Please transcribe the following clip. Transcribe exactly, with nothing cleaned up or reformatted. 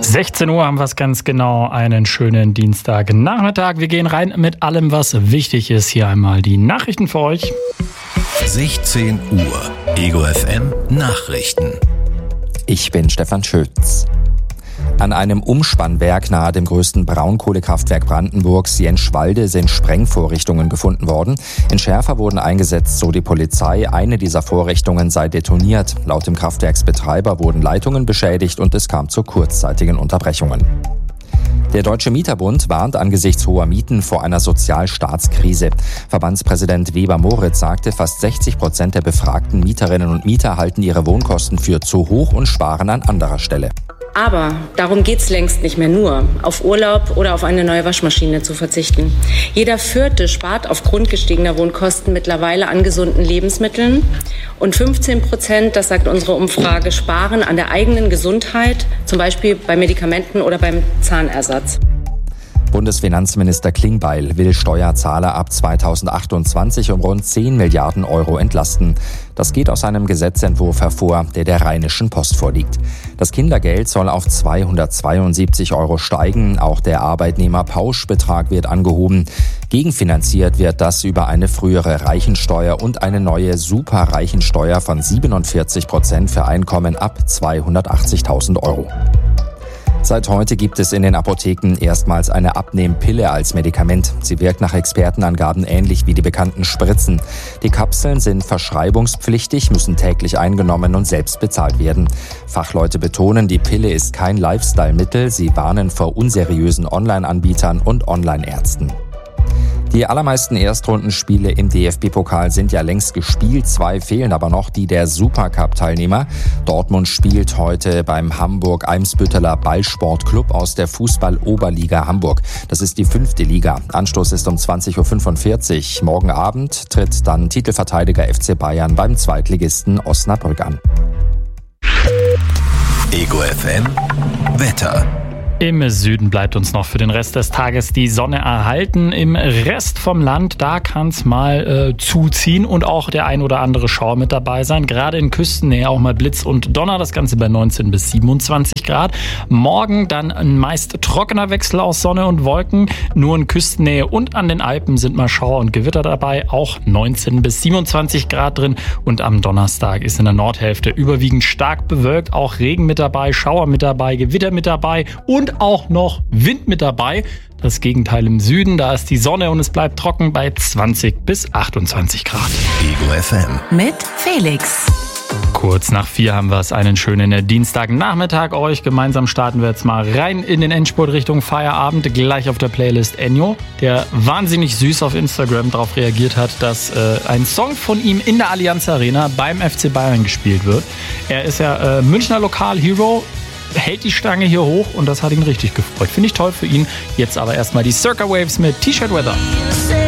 sechzehn Uhr haben wir es ganz genau, einen schönen Dienstagnachmittag. Wir gehen rein mit allem, was wichtig ist. Hier einmal die Nachrichten für euch. sechzehn Uhr, Ego F M Nachrichten. Ich bin Stefan Schütz. An einem Umspannwerk nahe dem größten Braunkohlekraftwerk Brandenburgs, Jenschwalde, sind Sprengvorrichtungen gefunden worden. In Schärfer wurden eingesetzt, so die Polizei. Eine dieser Vorrichtungen sei detoniert. Laut dem Kraftwerksbetreiber wurden Leitungen beschädigt und es kam zu kurzzeitigen Unterbrechungen. Der Deutsche Mieterbund warnt angesichts hoher Mieten vor einer Sozialstaatskrise. Verbandspräsident Weber Moritz sagte, fast sechzig Prozent der befragten Mieterinnen und Mieter halten ihre Wohnkosten für zu hoch und sparen an anderer Stelle. Aber darum geht's längst nicht mehr nur, auf Urlaub oder auf eine neue Waschmaschine zu verzichten. Jeder Vierte spart aufgrund gestiegener Wohnkosten mittlerweile an gesunden Lebensmitteln. Und fünfzehn Prozent, das sagt unsere Umfrage, sparen an der eigenen Gesundheit, zum Beispiel bei Medikamenten oder beim Zahnersatz. Bundesfinanzminister Klingbeil will Steuerzahler ab zweitausendachtundzwanzig um rund zehn Milliarden Euro entlasten. Das geht aus einem Gesetzentwurf hervor, der der Rheinischen Post vorliegt. Das Kindergeld soll auf zweihundertzweiundsiebzig Euro steigen. Auch der Arbeitnehmerpauschbetrag wird angehoben. Gegenfinanziert wird das über eine frühere Reichensteuer und eine neue Superreichensteuer von siebenundvierzig Prozent für Einkommen ab zweihundertachtzigtausend Euro. Seit heute gibt es in den Apotheken erstmals eine Abnehmpille als Medikament. Sie wirkt nach Expertenangaben ähnlich wie die bekannten Spritzen. Die Kapseln sind verschreibungspflichtig, müssen täglich eingenommen und selbst bezahlt werden. Fachleute betonen, die Pille ist kein Lifestyle-Mittel. Sie warnen vor unseriösen Online-Anbietern und Online-Ärzten. Die allermeisten Erstrundenspiele im D F B-Pokal sind ja längst gespielt. Zwei fehlen aber noch, die der Supercup-Teilnehmer. Dortmund spielt heute beim Hamburg-Eimsbütteler Ballsportclub aus der Fußball-Oberliga Hamburg. Das ist die fünfte Liga. Anstoß ist um zwanzig Uhr fünfundvierzig. Morgen Abend tritt dann Titelverteidiger F C Bayern beim Zweitligisten Osnabrück an. Ego F M Wetter. Im Süden bleibt uns noch für den Rest des Tages die Sonne erhalten. Im Rest vom Land, da kann es mal äh, zuziehen und auch der ein oder andere Schauer mit dabei sein. Gerade in Küstennähe auch mal Blitz und Donner, das Ganze bei neunzehn bis siebenundzwanzig Grad. Morgen dann ein meist trockener Wechsel aus Sonne und Wolken. Nur in Küstennähe und an den Alpen sind mal Schauer und Gewitter dabei. Auch neunzehn bis siebenundzwanzig Grad drin. Und am Donnerstag ist in der Nordhälfte überwiegend stark bewölkt. Auch Regen mit dabei, Schauer mit dabei, Gewitter mit dabei und auch noch Wind mit dabei. Das Gegenteil im Süden, da ist die Sonne und es bleibt trocken bei zwanzig bis achtundzwanzig Grad. Ego F M mit Felix. Kurz nach vier haben wir es, einen schönen Dienstagnachmittag euch. Gemeinsam starten wir jetzt mal rein in den Endspurt Richtung Feierabend. Gleich auf der Playlist Enyo, der wahnsinnig süß auf Instagram darauf reagiert hat, dass äh, ein Song von ihm in der Allianz Arena beim F C Bayern gespielt wird. Er ist ja äh, Münchner Lokal-Hero, hält die Stange hier hoch und das hat ihn richtig gefreut. Finde ich toll für ihn. Jetzt aber erstmal die Circa Waves mit T-Shirt Weather.